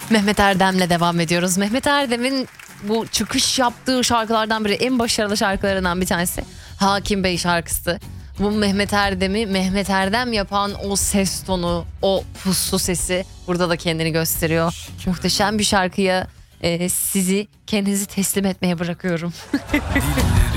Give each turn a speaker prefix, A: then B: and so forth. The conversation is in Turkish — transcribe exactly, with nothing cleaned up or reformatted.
A: Mehmet Erdem'le devam ediyoruz. Mehmet Erdem'in bu çıkış yaptığı şarkılardan biri, en başarılı şarkılarından bir tanesi Hakim Bey şarkısı. Bu Mehmet Erdem'i Mehmet Erdem yapan o ses tonu, o puslu sesi burada da kendini gösteriyor. Muhteşem bir şarkıya e, sizi kendinizi teslim etmeye bırakıyorum.